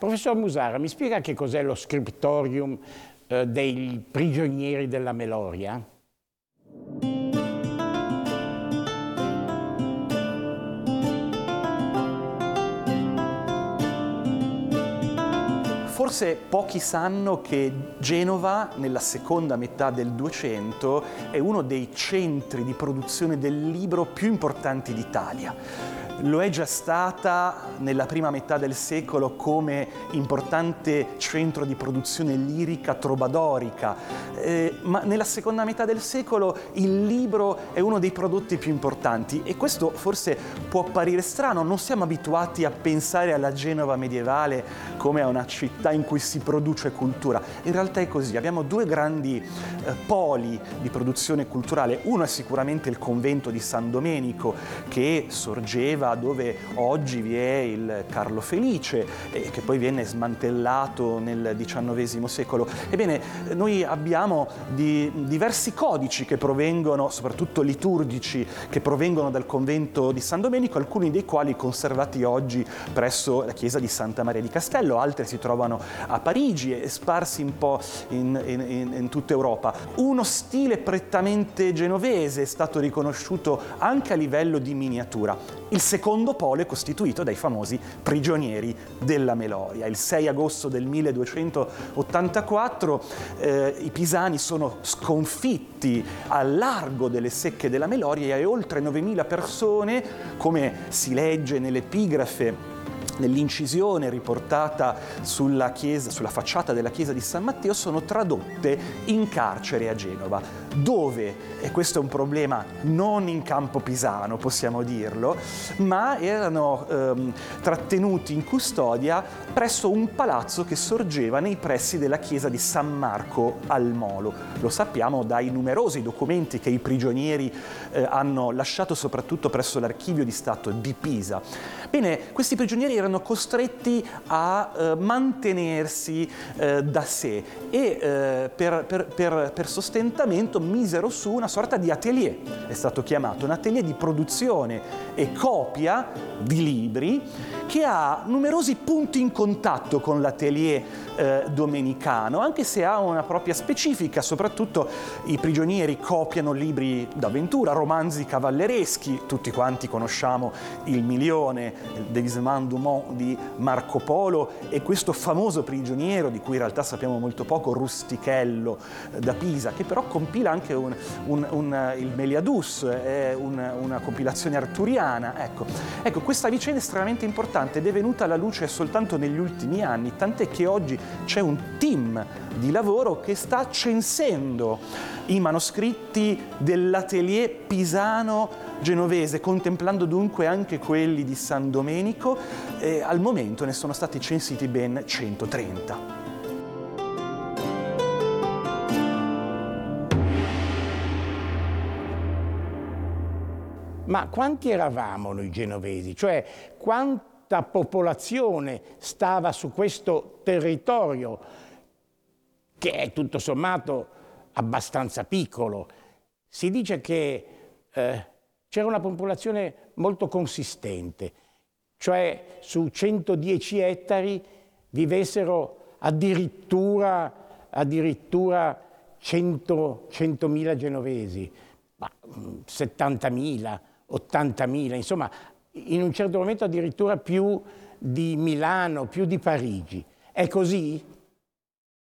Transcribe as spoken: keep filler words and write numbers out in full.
Professor Musara, mi spiega che cos'è lo scriptorium eh, dei prigionieri della Meloria? Forse pochi sanno che Genova, nella seconda metà del Duecento, è uno dei centri di produzione del libro più importanti d'Italia. Lo è già stata nella prima metà del secolo come importante centro di produzione lirica trobadorica, eh, ma nella seconda metà del secolo il libro è uno dei prodotti più importanti e questo forse può apparire strano, non siamo abituati a pensare alla Genova medievale come a una città in cui si produce cultura. In realtà è così, abbiamo due grandi eh, poli di produzione culturale. Uno è sicuramente il convento di San Domenico, che sorgeva dove oggi vi è il Carlo Felice e che poi viene smantellato nel diciannovesimo secolo. Ebbene, noi abbiamo di, diversi codici che provengono, soprattutto liturgici, che provengono dal convento di San Domenico, alcuni dei quali conservati oggi presso la chiesa di Santa Maria di Castello, altri si trovano a Parigi e sparsi un po' in, in, in tutta Europa. Uno stile prettamente genovese è stato riconosciuto anche a livello di miniatura. Il secondo polo è costituito dai famosi prigionieri della Meloria. Il sei agosto del milleduecentottantaquattro eh, i pisani sono sconfitti al largo delle secche della Meloria e oltre novemila persone, come si legge nell'epigrafe, nell'incisione riportata sulla, chiesa, sulla facciata della chiesa di San Matteo, sono tradotte in carcere a Genova, dove, e questo è un problema non in campo pisano, possiamo dirlo, ma erano ehm, trattenuti in custodia presso un palazzo che sorgeva nei pressi della chiesa di San Marco al Molo. Lo sappiamo dai numerosi documenti che i prigionieri eh, hanno lasciato soprattutto presso l'Archivio di Stato di Pisa. Bene, questi prigionieri erano costretti a eh, mantenersi eh, da sé e eh, per, per, per, per sostentamento misero su una sorta di atelier, è stato chiamato, un atelier di produzione e copia di libri che ha numerosi punti in contatto con l'atelier eh, domenicano, anche se ha una propria specifica. Soprattutto i prigionieri copiano libri d'avventura, romanzi cavallereschi, tutti quanti conosciamo Il Milione, il Déguisement du Monde di Marco Polo, e questo famoso prigioniero di cui in realtà sappiamo molto poco, Rustichello eh, da Pisa, che però compila anche un, un, un, il Meliadus, è un, una compilazione arturiana. Ecco. ecco, questa vicenda è estremamente importante ed è venuta alla luce soltanto negli ultimi anni, tant'è che oggi c'è un team di lavoro che sta censendo i manoscritti dell'atelier pisano genovese, contemplando dunque anche quelli di San Domenico, e al momento ne sono stati censiti ben centotrenta. Ma quanti eravamo noi genovesi? Cioè, quanta popolazione stava su questo territorio, che è tutto sommato abbastanza piccolo? Si dice che eh, c'era una popolazione molto consistente, cioè su centodieci ettari vivessero addirittura, addirittura cento, centomila genovesi, ma settantamila, ottantamila, insomma, in un certo momento addirittura più di Milano, più di Parigi. È così?